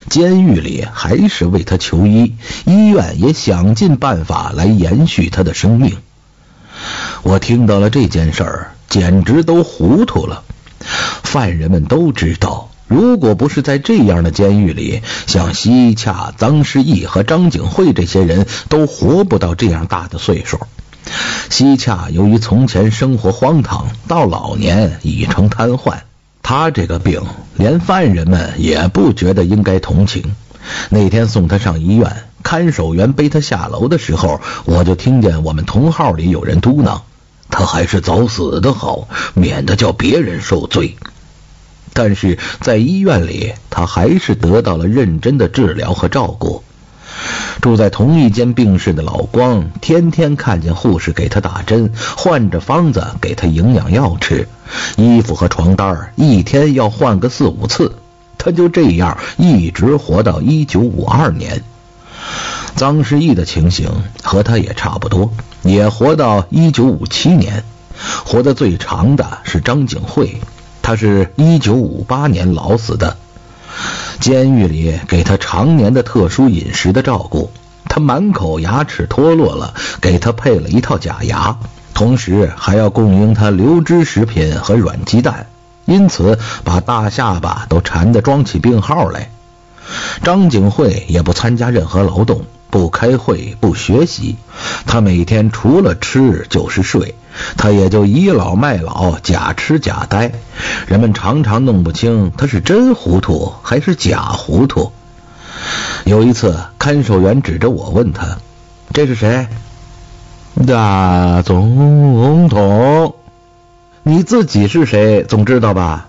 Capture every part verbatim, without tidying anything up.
监狱里还是为他求医，医院也想尽办法来延续他的生命。我听到了这件事儿，简直都糊涂了。犯人们都知道，如果不是在这样的监狱里，像西洽、臧师义和张景惠这些人都活不到这样大的岁数。西洽由于从前生活荒唐，到老年已成瘫痪，他这个病连犯人们也不觉得应该同情。那天送他上医院，看守员背他下楼的时候，我就听见我们同号里有人嘟囔，他还是早死的好，免得叫别人受罪。但是在医院里，他还是得到了认真的治疗和照顾。住在同一间病室的老光，天天看见护士给他打针，换着方子给他营养药吃，衣服和床单一天要换个四五次。他就这样一直活到一九五二年。臧师义的情形和他也差不多，也活到一九五七年。活得最长的是张景惠，他是一九五八年老死的。监狱里给他常年的特殊饮食的照顾，他满口牙齿脱落了，给他配了一套假牙，同时还要供应他流质食品和软鸡蛋，因此把大下巴都缠得装起病号来。张景惠也不参加任何劳动，不开会，不学习，他每天除了吃就是睡，他也就倚老卖老，假吃假呆。人们常常弄不清他是真糊涂还是假糊涂。有一次，看守员指着我问他，这是谁？大总统。你自己是谁总知道吧？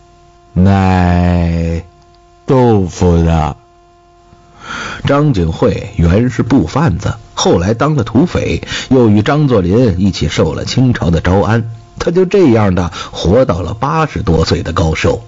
卖豆腐的。张景惠原是布贩子，后来当了土匪，又与张作霖一起受了清朝的招安，他就这样的活到了八十多岁的高寿。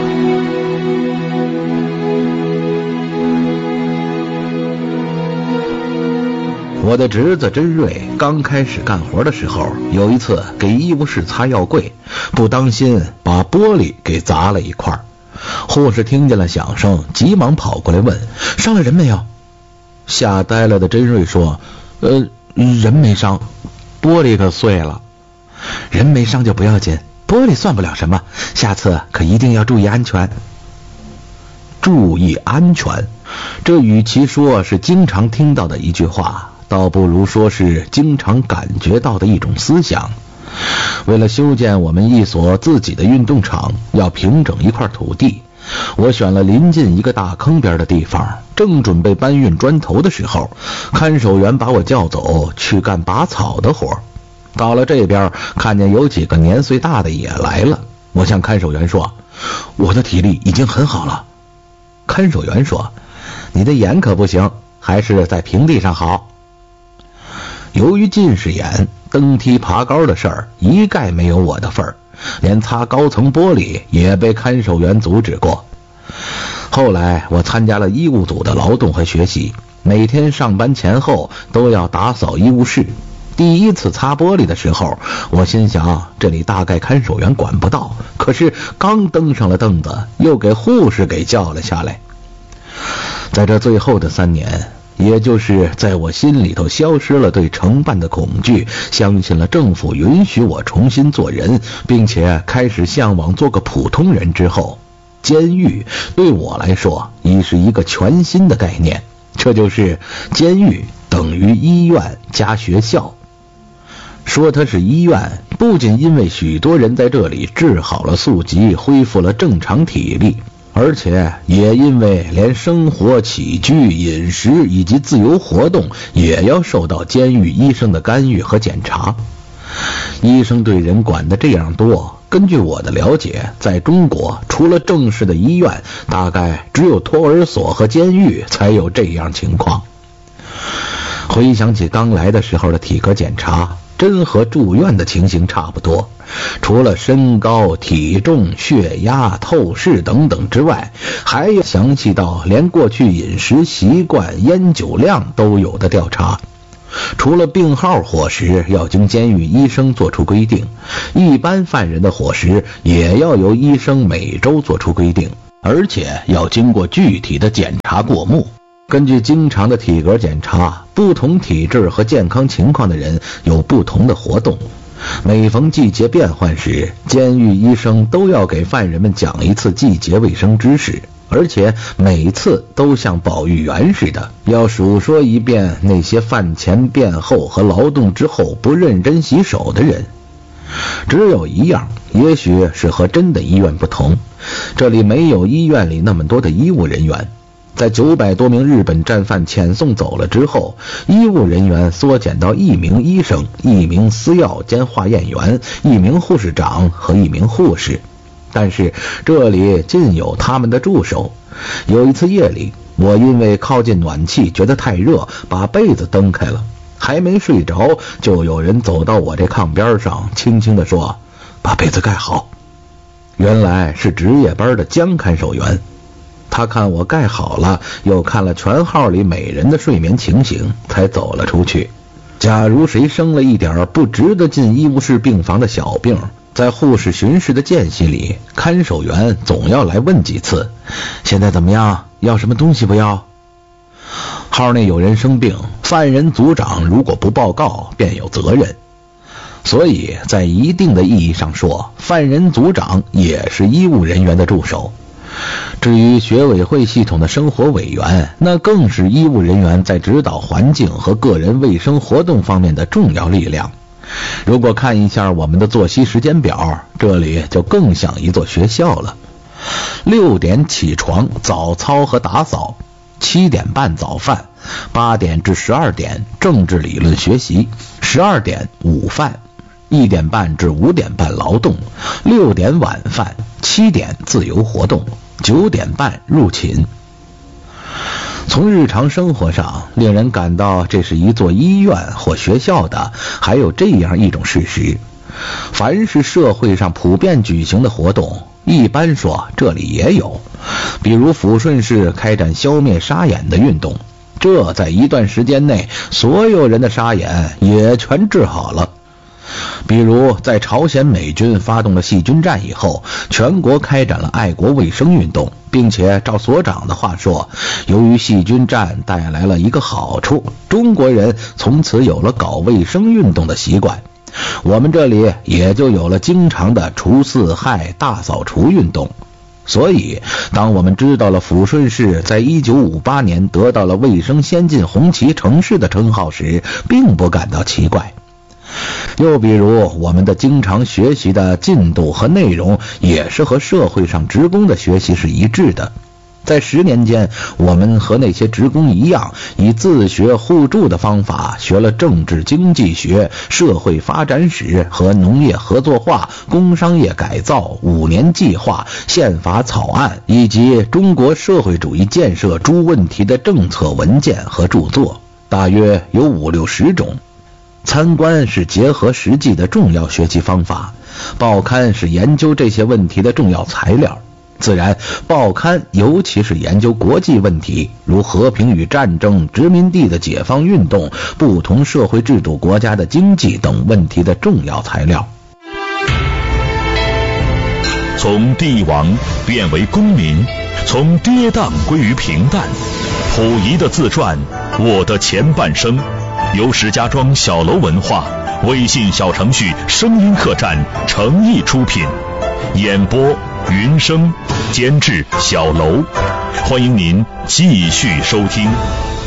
我的侄子甄瑞刚开始干活的时候，有一次给医务室擦药柜，不当心把玻璃给砸了一块。护士听见了响声，急忙跑过来问，伤了人没有？吓呆了的甄瑞说，呃，人没伤，玻璃可碎了。人没伤就不要紧，玻璃算不了什么，下次可一定要注意安全。注意安全，这与其说是经常听到的一句话，倒不如说是经常感觉到的一种思想。为了修建我们一所自己的运动场，要平整一块土地，我选了临近一个大坑边的地方，正准备搬运砖头的时候，看守员把我叫走去干拔草的活。到了这边，看见有几个年岁大的也来了，我向看守员说，我的体力已经很好了。看守员说，你的眼可不行，还是在平地上好。由于近视眼，登梯爬高的事儿一概没有我的份儿，连擦高层玻璃也被看守员阻止过。后来我参加了医务组的劳动和学习，每天上班前后都要打扫医务室。第一次擦玻璃的时候，我心想这里大概看守员管不到，可是刚登上了凳子，又给护士给叫了下来。在这最后的三年，也就是在我心里头消失了对承办的恐惧，相信了政府允许我重新做人，并且开始向往做个普通人之后，监狱对我来说已是一个全新的概念，这就是监狱等于医院加学校。说它是医院，不仅因为许多人在这里治好了宿疾，恢复了正常体力，而且也因为连生活起居、饮食以及自由活动也要受到监狱医生的干预和检查。医生对人管得这样多，根据我的了解，在中国除了正式的医院，大概只有托儿所和监狱才有这样情况。回想起刚来的时候的体格检查，真和住院的情形差不多，除了身高、体重、血压、透视等等之外，还有详细到连过去饮食习惯、烟酒量都有的调查。除了病号伙食要经监狱医生做出规定，一般犯人的伙食也要由医生每周做出规定。 而且要经过具体的检查过目。根据经常的体格检查，不同体质和健康情况的人有不同的活动。每逢季节变换时，监狱医生都要给犯人们讲一次季节卫生知识，而且每次都像保育员似的，要数说一遍那些饭前便后和劳动之后不认真洗手的人。只有一样，也许是和真的医院不同，这里没有医院里那么多的医务人员。在九百多名日本战犯遣送走了之后，医务人员缩减到一名医生、一名司药兼化验员、一名护士长和一名护士。但是这里尽有他们的助手。有一次夜里，我因为靠近暖气觉得太热，把被子蹬开了，还没睡着，就有人走到我这炕边上，轻轻地说：“把被子盖好。”原来是值夜班的江看守员。他看我盖好了，又看了全号里每人的睡眠情形，才走了出去。假如谁生了一点不值得进医务室病房的小病，在护士巡视的间隙里，看守员总要来问几次：“现在怎么样？要什么东西不要？”号内有人生病，犯人组长如果不报告，便有责任。所以在一定的意义上说，犯人组长也是医务人员的助手。至于学委会系统的生活委员，那更是医务人员在指导环境和个人卫生活动方面的重要力量。如果看一下我们的作息时间表，这里就更像一座学校了。六点起床，早操和打扫；七点半早饭；八点至十二点政治理论学习；十二点午饭；一点半至五点半劳动；六点晚饭；七点自由活动；九点半入寝。从日常生活上，令人感到这是一座医院或学校的，还有这样一种事实：凡是社会上普遍举行的活动，一般说这里也有。比如抚顺市开展消灭沙眼的运动，这在一段时间内，所有人的沙眼也全治好了。比如在朝鲜美军发动了细菌战以后，全国开展了爱国卫生运动，并且照所长的话说，由于细菌战带来了一个好处，中国人从此有了搞卫生运动的习惯。我们这里也就有了经常的除四害大扫除运动。所以当我们知道了抚顺市在一九五八年得到了卫生先进红旗城市的称号时，并不感到奇怪。又比如我们的经常学习的进度和内容也是和社会上职工的学习是一致的。在十年间，我们和那些职工一样，以自学互助的方法学了政治经济学、社会发展史和农业合作化、工商业改造、五年计划、宪法草案以及中国社会主义建设诸问题的政策文件和著作，大约有五六十种。参观是结合实际的重要学习方法，报刊是研究这些问题的重要材料。自然，报刊尤其是研究国际问题，如和平与战争、殖民地的解放运动、不同社会制度国家的经济等问题的重要材料。 从帝王变为公民，从跌宕归于平淡，溥仪的自传《我的前半生》由石家庄小楼文化微信小程序声音客栈诚意出品，演播云生，监制小楼，欢迎您继续收听。